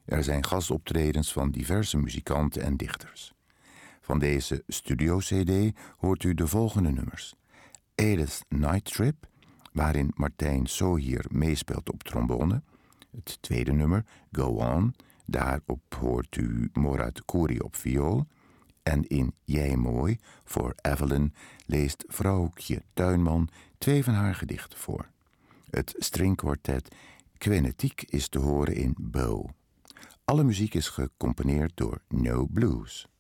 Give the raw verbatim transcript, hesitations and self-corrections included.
Er zijn gastoptredens van diverse muzikanten en dichters. Van deze studio-cd hoort u de volgende nummers. Edith Night Trip, waarin Martijn Sohier meespeelt op trombone. Het tweede nummer, Go On, daarop hoort u Morad Kouri op viool. En in Jij Mooi, voor Evelyn, leest vrouwtje Tuinman twee van haar gedichten voor. Het stringkwartet Quenetiek is te horen in Bow. Alle muziek is gecomponeerd door No Blues.